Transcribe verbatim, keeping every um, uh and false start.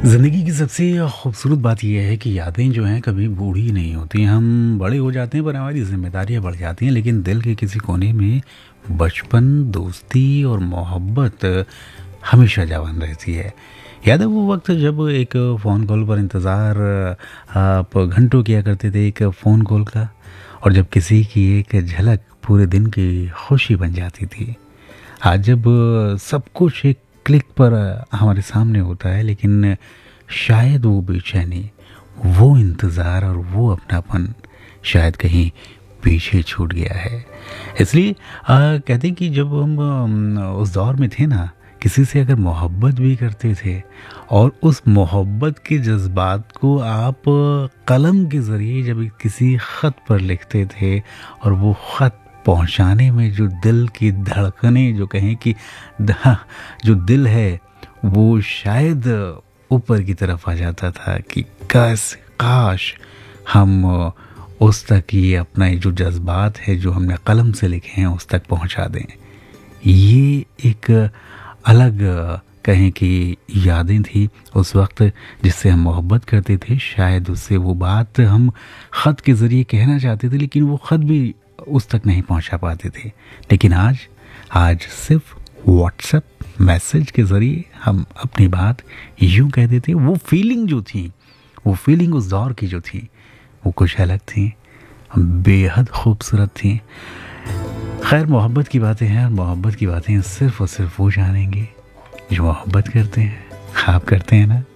ज़िंदगी की सबसे खूबसूरत बात यह है कि यादें जो हैं कभी बूढ़ी नहीं होती। हम बड़े हो जाते हैं पर हमारी ज़िम्मेदारियाँ बढ़ जाती हैं, लेकिन दिल के किसी कोने में बचपन, दोस्ती और मोहब्बत हमेशा जवान रहती है। याद है वो वक्त जब एक फ़ोन कॉल पर इंतज़ार आप घंटों किया करते थे, एक फ़ोन कॉल का, और जब किसी की एक झलक पूरे दिन की खुशी बन जाती थी। आज जब सब कुछ एक क्लिक पर हमारे सामने होता है, लेकिन शायद वो बेचैनी, वो इंतज़ार और वो अपनापन शायद कहीं पीछे छूट गया है। इसलिए अ, कहते हैं कि जब हम अम, उस दौर में थे ना, किसी से अगर मोहब्बत भी करते थे और उस मोहब्बत के जज्बात को आप कलम के ज़रिए जब किसी ख़त पर लिखते थे और वो ख़त पहुंचाने में जो दिल की धड़कनें, जो कहें कि द- जो दिल है वो शायद ऊपर की तरफ आ जाता था कि काश काश हम उस तक ये अपना ये जो जज्बात है जो हमने कलम से लिखे हैं उस तक पहुंचा दें। ये एक अलग कहें कि यादें थी उस वक्त, जिससे हम मोहब्बत करते थे। शायद उससे वो बात हम ख़त के ज़रिए कहना चाहते थे, लेकिन वो ख़त भी उस तक नहीं पहुंचा पाते थे। लेकिन आज आज सिर्फ व्हाट्सएप मैसेज के ज़रिए हम अपनी बात यूं कह देते। वो फीलिंग जो थी, वो फीलिंग उस दौर की जो थी, वो कुछ अलग थी, बेहद खूबसूरत थी। खैर, मोहब्बत की बातें हैं और मोहब्बत की बातें सिर्फ और सिर्फ वो जानेंगे जो मोहब्बत करते हैं। आप करते हैं ना?